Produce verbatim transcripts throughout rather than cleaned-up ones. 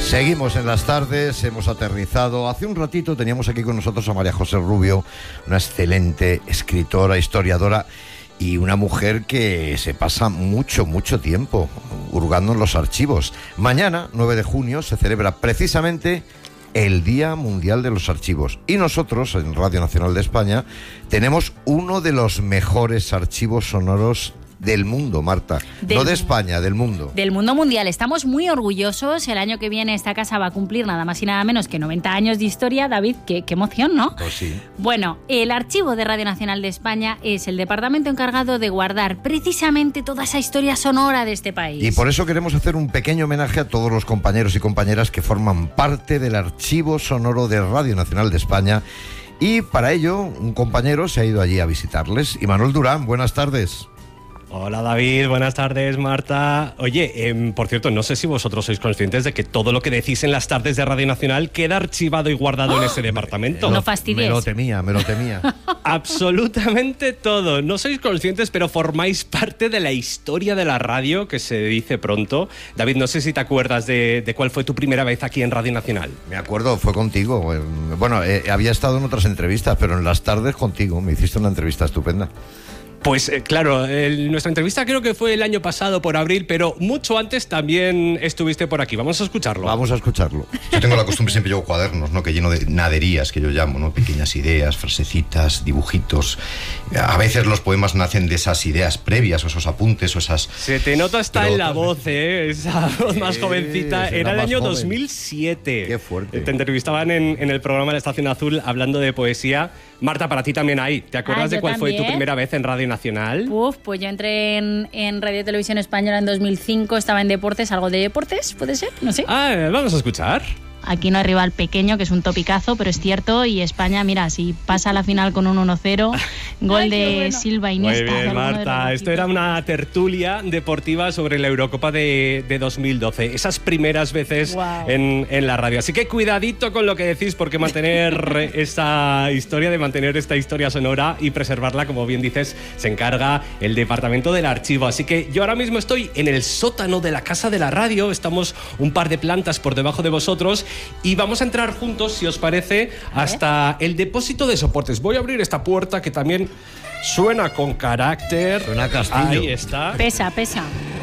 Seguimos en las tardes, hemos aterrizado. Hace un ratito teníamos aquí con nosotros a María José Rubio, una excelente escritora, historiadora y una mujer que se pasa mucho, mucho tiempo hurgando en los archivos. Mañana, nueve de junio, se celebra precisamente el Día Mundial de los Archivos. Y nosotros, en Radio Nacional de España, tenemos uno de los mejores archivos sonoros del mundo, Marta. Del, no de España, del mundo. Del mundo mundial. Estamos muy orgullosos. El año que viene esta casa va a cumplir nada más y nada menos que noventa años de historia. David, qué, qué emoción, ¿no? Pues sí. Bueno, el Archivo de Radio Nacional de España es el departamento encargado de guardar precisamente toda esa historia sonora de este país. Y por eso queremos hacer un pequeño homenaje a todos los compañeros y compañeras que forman parte del Archivo Sonoro de Radio Nacional de España. Y para ello, un compañero se ha ido allí a visitarles. Imanol Durán, buenas tardes. Hola David, buenas tardes Marta. Oye, eh, por cierto, no sé si vosotros sois conscientes de que todo lo que decís en las tardes de Radio Nacional queda archivado y guardado ¡Oh! en ese departamento. Me, no fastidies. Me lo temía, me lo temía. Absolutamente todo. No sois conscientes, pero formáis parte de la historia de la radio, que se dice pronto. David, no sé si te acuerdas de, de cuál fue tu primera vez aquí en Radio Nacional. Me acuerdo, fue contigo. Bueno, eh, había estado en otras entrevistas, pero en las tardes contigo. Me hiciste una entrevista estupenda. Pues eh, claro, el, nuestra entrevista creo que fue el año pasado por abril, pero mucho antes también estuviste por aquí. Vamos a escucharlo. Vamos a escucharlo. Yo tengo la costumbre, siempre llevo cuadernos, ¿no? Que lleno de naderías, que yo llamo, ¿no? Pequeñas ideas, frasecitas, dibujitos. A veces los poemas nacen de esas ideas previas, o esos apuntes, o esas... Se te nota hasta pero en la otras... voz, ¿eh? Esa voz más sí, jovencita. Era el año joven. dos mil siete. Qué fuerte. Te entrevistaban en, en el programa La Estación Azul hablando de poesía. Marta, para ti también hay. ¿Te acuerdas ah, de cuál también. fue tu primera vez en Radio Nacional? Uf, pues yo entré en, en Radio Televisión Española en dos mil cinco, estaba en deportes, algo de deportes, ¿puede ser? No sé. Ah, vamos a escuchar. Aquí no hay rival pequeño, que es un topicazo, pero es cierto, y España, mira, si pasa a la final con un uno cero, gol Ay, de bueno. Silva Iniesta. Muy bien, Marta, esto era una tertulia deportiva sobre la Eurocopa de, de dos mil doce, esas primeras veces wow. en, en la radio. Así que cuidadito con lo que decís, porque mantener esta historia, de mantener esta historia sonora y preservarla, como bien dices, se encarga el departamento del archivo. Así que yo ahora mismo estoy en el sótano de la Casa de la Radio, estamos un par de plantas por debajo de vosotros, y vamos a entrar juntos, si os parece, hasta el depósito de soportes. Voy a abrir esta puerta que también suena con carácter. Suena a castillo. Ahí está. Pesa, pesa.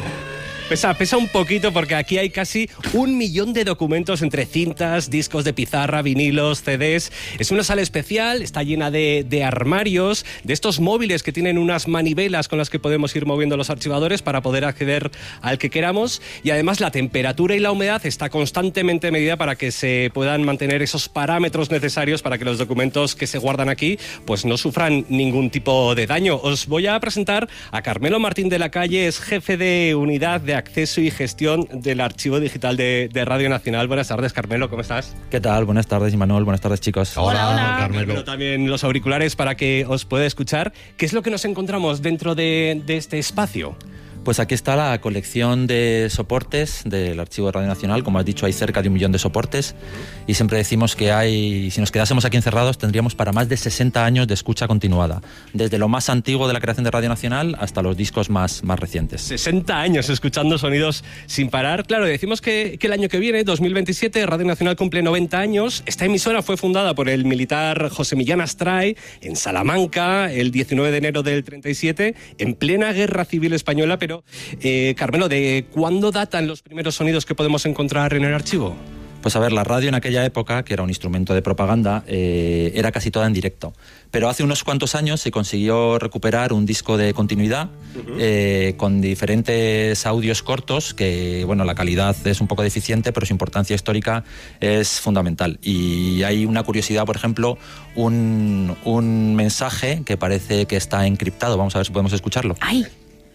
Pesa, pesa un poquito porque aquí hay casi un millón de documentos entre cintas, discos de pizarra, vinilos, C Ds. Es una sala especial, está llena de, de armarios, de estos móviles que tienen unas manivelas con las que podemos ir moviendo los archivadores para poder acceder al que queramos. Y además la temperatura y la humedad está constantemente medida para que se puedan mantener esos parámetros necesarios para que los documentos que se guardan aquí pues no sufran ningún tipo de daño. Os voy a presentar a Carmelo Martín de la Calle, es jefe de unidad de acceso y gestión del archivo digital de, de Radio Nacional. Buenas tardes, Carmelo, ¿cómo estás? ¿Qué tal? Buenas tardes, Imanol. Buenas tardes, chicos. Hola, hola. Carmelo. Pero también los auriculares para que os pueda escuchar. ¿Qué es lo que nos encontramos dentro de, de este espacio? Pues aquí está la colección de soportes del Archivo de Radio Nacional. Como has dicho, hay cerca de un millón de soportes y siempre decimos que hay, si nos quedásemos aquí encerrados, tendríamos para más de sesenta años de escucha continuada, desde lo más antiguo de la creación de Radio Nacional hasta los discos más, más recientes. sesenta años escuchando sonidos sin parar. Claro, decimos que, que el año que viene, dos mil veintisiete, Radio Nacional cumple noventa años. Esta emisora fue fundada por el militar José Millán Astray en Salamanca el diecinueve de enero del treinta y siete, en plena Guerra Civil Española, pero Eh, Carmelo, ¿de cuándo datan los primeros sonidos que podemos encontrar en el archivo? Pues a ver, la radio en aquella época, que era un instrumento de propaganda, eh, era casi toda en directo. Pero hace unos cuantos años se consiguió recuperar un disco de continuidad uh-huh. eh, con diferentes audios cortos, que bueno, la calidad es un poco deficiente, pero su importancia histórica es fundamental. Y hay una curiosidad, por ejemplo, un, un mensaje que parece que está encriptado. Vamos a ver si podemos escucharlo. ¡Ay!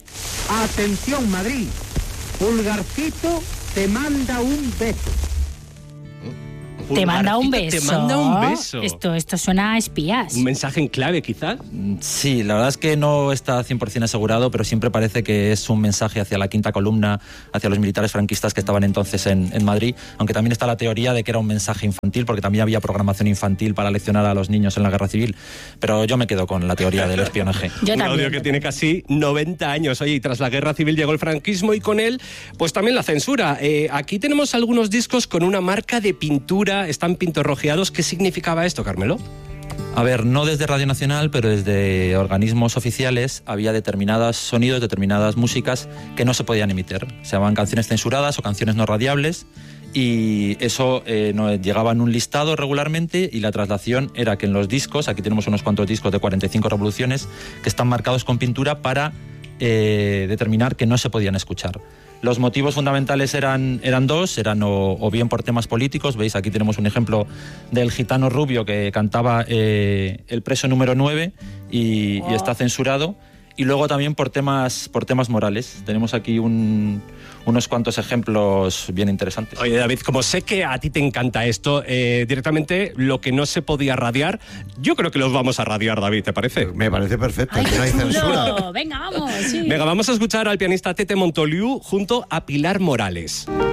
Atención, Madrid. Pulgarcito te manda un beso. Te manda un Pulgarcito beso. Te manda un beso. Esto, esto suena a espías. Un mensaje en clave, quizás. Sí, la verdad es que no está cien por ciento asegurado, pero siempre parece que es un mensaje hacia la quinta columna, hacia los militares franquistas que estaban entonces en, en Madrid, aunque también está la teoría de que era un mensaje infantil, porque también había programación infantil para leccionar a los niños en la guerra civil, pero yo me quedo con la teoría del espionaje. Yo un también. audio que tiene casi noventa años. Oye, y tras la guerra civil llegó el franquismo y con él, pues también la censura. Eh, aquí tenemos algunos discos con una marca de pintura, están pintorrojeados. ¿Qué significaba esto, Carmelo? A ver, no desde Radio Nacional, pero desde organismos oficiales había determinados sonidos, determinadas músicas que no se podían emitir. Se llamaban canciones censuradas o canciones no radiables, y eso eh, no, llegaba en un listado regularmente, y la traslación era que en los discos, aquí tenemos unos cuantos discos de cuarenta y cinco revoluciones que están marcados con pintura para eh, determinar que no se podían escuchar. Los motivos fundamentales eran, eran dos, eran o, o bien por temas políticos, veis aquí tenemos un ejemplo del gitano rubio que cantaba eh, El preso número nueve y, oh. y está censurado, y luego también por temas, por temas morales. Tenemos aquí un, unos cuantos ejemplos bien interesantes. Oye, David, como sé que a ti te encanta esto, eh, directamente lo que no se podía radiar, yo creo que los vamos a radiar, David, ¿te parece? Me parece perfecto, ¡Ay, aquí no hay qué chulo! censura. Venga, vamos. Sí. Venga, vamos a escuchar al pianista Tete Montoliu junto a Pilar Morales.